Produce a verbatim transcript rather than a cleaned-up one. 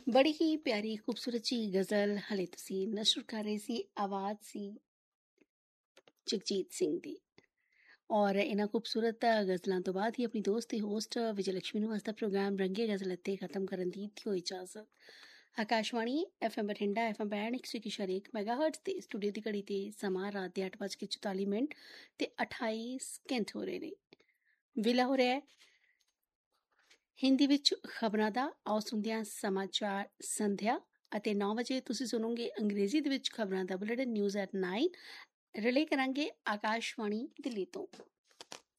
ਬੜੀ ਹੀ ਪਿਆਰੀ ਖੂਬਸੂਰਤ ਜੀ ਗਜ਼ਲ ਹਲੇ ਤੁਸੀਂ ਨਸ਼ਰ ਕਰ ਰਹੇ ਸੀ। ਆਵਾਜ਼ ਸੀ ਜਗਜੀਤ ਸਿੰਘ ਦੀ। ਔਰ ਇਹਨਾਂ ਖੂਬਸੂਰਤ ਗਜ਼ਲਾਂ ਤੋਂ ਬਾਅਦ ਹੀ ਆਪਣੀ ਦੋਸਤ ਤੇ ਹੋਸਟ ਵਿਜੇ ਲక్ష్ਮੀ ਨੂੰ ਅੱਜ ਦਾ ਪ੍ਰੋਗਰਾਮ ਰੰਗੇ ਗਜ਼ਲ ਅਤੇ ਖਤਮ ਕਰਨ ਦੀ ਦਿਓ ਇਜਾਜ਼ਤ। Akashvani F M Bathinda F M band ਇੱਕ ਸੌ ਇੱਕ ਇਸ਼ਾਰੇ ਇੱਕ ਮੈਗਾ ਹਰਟਜ਼ ਤੇ ਸਟੂਡੀਓ ਦੀ ਘੜੀ ਤੇ ਸਮਾਂ ਰਾਤ ਦੇ ਅੱਠ ਵੱਜ ਕੇ ਚੁਤਾਲੀ ਮਿੰਟ ਤੇ ਅਠਾਈ ਸਕਿੰਟ ਹੋ ਰਹੇ ਨੇ। ਵੇਲਾ ਹੋ ਰਿਹਾ ਹੈ ਹਿੰਦੀ ਵਿੱਚ ਖਬਰਾਂ ਦਾ। ਆਓ ਸੁਣਦੇ ਹਾਂ ਸਮਾਚਾਰ ਸੰਧਿਆ ਅਤੇ ਨੌ ਵਜੇ ਤੁਸੀਂ ਸੁਣੋਗੇ ਅੰਗਰੇਜ਼ੀ ਦੇ ਵਿੱਚ ਖਬਰਾਂ ਦਾ ਬੁਲੇਟਿਨ ਨਿਊਜ਼ ਐਟ ਨਾਈਨ। ਰਿਲੇ ਕਰਾਂਗੇ ਆਕਾਸ਼ਵਾਣੀ ਦਿੱਲੀ ਤੋਂ।